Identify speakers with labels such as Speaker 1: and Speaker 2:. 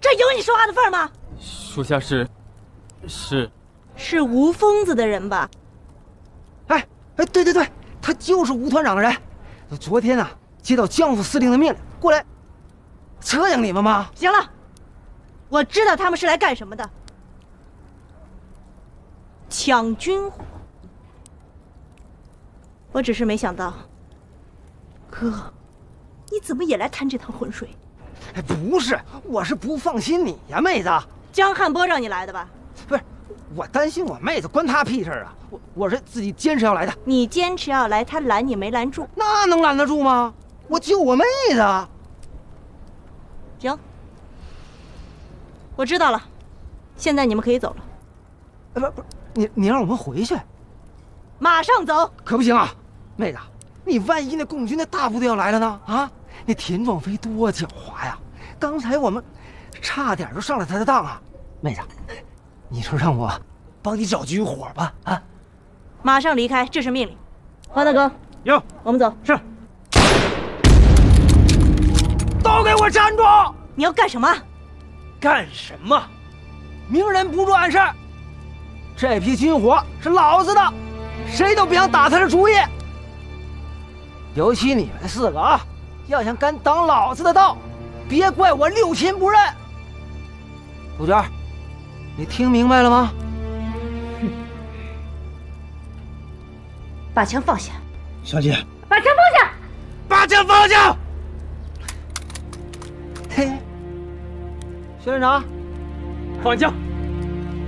Speaker 1: 这有你说话的份儿吗？
Speaker 2: 属下是
Speaker 1: 吴疯子的人吧？
Speaker 3: 哎，对，他就是吴团长的人。昨天啊，接到江副司令的命令，过来扯醒你们吗？
Speaker 1: 行了，我知道他们是来干什么的。抢军火。我只是没想到，哥，你怎么也来趟这趟浑水？
Speaker 3: 哎，不是，我是不放心你呀，妹子。
Speaker 1: 江汉波让你来的吧？
Speaker 3: 不是，我担心我妹子，关她屁事啊！我是自己坚持要来的。
Speaker 1: 你坚持要来，他拦你没拦住，
Speaker 3: 那能拦得住吗？我救我妹子。
Speaker 1: 行，我知道了，现在你们可以走了。
Speaker 3: 不，你让我们回去，
Speaker 1: 马上走。
Speaker 3: 可不行啊，妹子，你万一那共军的大部队要来了呢？啊，那田壮飞多狡猾呀！刚才我们差点就上了他的当啊，妹子，你就让我帮你找军火吧。啊，
Speaker 1: 马上离开，这是命令。黄大哥，
Speaker 3: 有，
Speaker 1: 我们走。
Speaker 3: 是。都给我站住！
Speaker 1: 你要干什么？
Speaker 3: 干什么？明人不做暗事。这批军火是老子的，谁都别想打他的主意。尤其你们4个啊，要想敢挡老子的道，别怪我六亲不认。杜鹃，你听明白了吗？
Speaker 1: 把枪放下。
Speaker 4: 小姐，
Speaker 1: 把枪放下。
Speaker 3: 把枪放下。嘿，薛连长，
Speaker 2: 放枪。